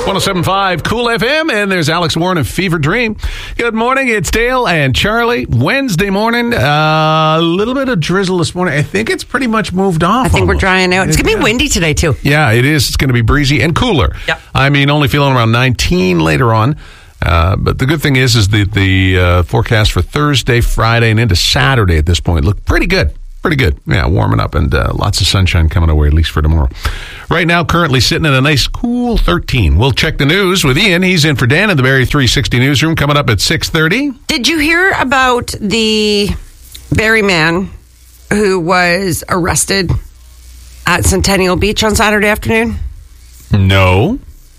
107.5 Cool FM, and there's Alex Warren of Fever Dream. Good morning, it's Dale and Charlie. Wednesday morning, a little bit of drizzle this morning. I think it's pretty much moved off. I think we're drying out. It's going to be windy today, too. Yeah, it is. It's going to be breezy and cooler. Yep. I mean, only feeling around 19 later on. But the good thing is that the forecast for Thursday, Friday, and into Saturday at this point look pretty good. Pretty good. Yeah, warming up and lots of sunshine coming away, at least for tomorrow. Right now, currently sitting at a nice cool 13. We'll check the news with Ian. He's in for Dan in the Barrie 360 newsroom coming up at 6:30. Did you hear about the Barrie man who was arrested at Centennial Beach on Saturday afternoon? No.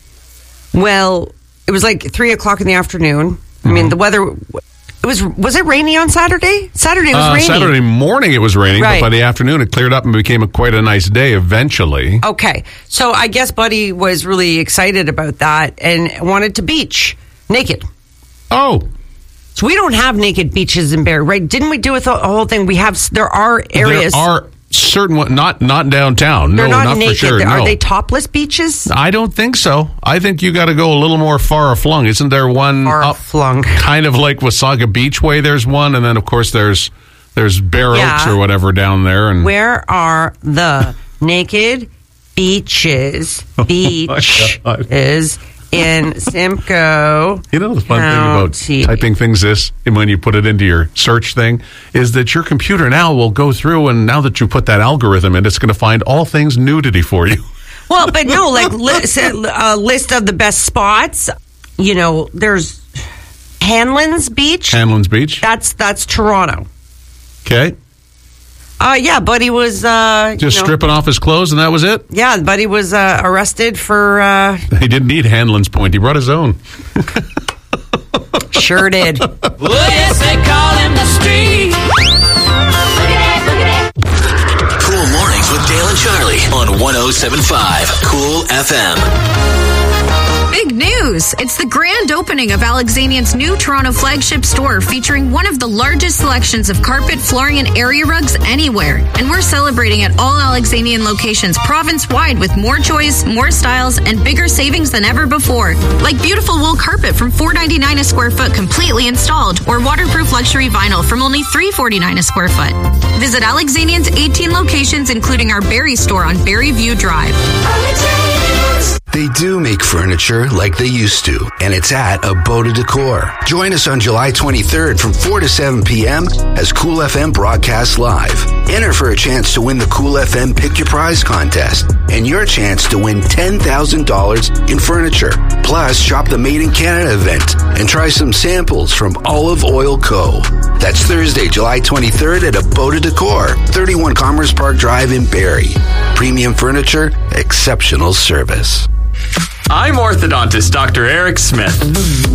Well, it was like 3 o'clock in the afternoon. I mean, the weather... Was it rainy on Saturday? Saturday was rainy. Saturday morning it was raining, right. But by the afternoon it cleared up and became quite a nice day eventually. Okay. So I guess Buddy was really excited about that and wanted to beach naked. Oh. So we don't have naked beaches in Barrie, right? Didn't we do with the whole thing? There are areas. There are certain ones, not downtown. They're not naked. for sure. Are they topless beaches? I don't think so. I think you got to go a little more far flung. Isn't there one up flung, kind of like Wasaga Beachway? There's one, and then of course there's Bear Oaks or whatever down there. And where are the naked beaches? Beaches in Simcoe. You know the fun thing about typing things and when you put it into your search thing is that your computer now will go through, and now that you put that algorithm in, it's going to find all things nudity for you. Well, but no, like a list of the best spots. You know, there's Hanlan's Beach. Hanlan's Beach. That's Toronto. Okay. Yeah, Buddy was... just stripping off his clothes and that was it? Yeah, Buddy was arrested for... He didn't need Hanlan's Point. He brought his own. Sure did. Oh, yes, they call him the street. Cool Mornings with Dale and Charlie on 107.5 Cool FM. Big news! It's the grand opening of Alexanian's new Toronto flagship store featuring one of the largest selections of carpet, flooring, and area rugs anywhere. And we're celebrating at all Alexanian locations province-wide with more choice, more styles, and bigger savings than ever before. Like beautiful wool carpet from $4.99 a square foot completely installed, or waterproof luxury vinyl from only $3.49 a square foot. Visit Alexanian's 18 locations, including our Barrie store on Barrie View Drive. They do make furniture like they used to, and it's at Abode Decor. Join us on July 23rd from 4 to 7 p.m. as Cool FM broadcasts live. Enter for a chance to win the Cool FM Pick Your Prize contest and your chance to win $10,000 in furniture. Plus, shop the Made in Canada event and try some samples from Olive Oil Co. That's Thursday, July 23rd at Abode Decor, 31 Commerce Park Drive in Barrie. Premium furniture, exceptional service. I'm orthodontist Dr. Eric Smith.